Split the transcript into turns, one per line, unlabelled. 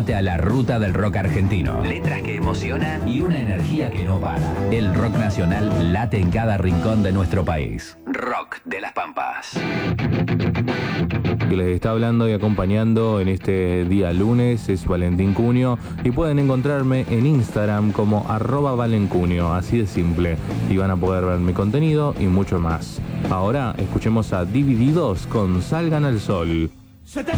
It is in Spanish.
Sumate a la ruta del rock argentino. Letras que emocionan y una energía que no para. El rock nacional late en cada rincón de nuestro país. Rock de las Pampas.
Que les está hablando y acompañando en este día lunes es Valentín Cunio y pueden encontrarme en Instagram como @valencunio, así de simple, y van a poder ver mi contenido y mucho más. Ahora escuchemos a Divididos con Salgan al Sol.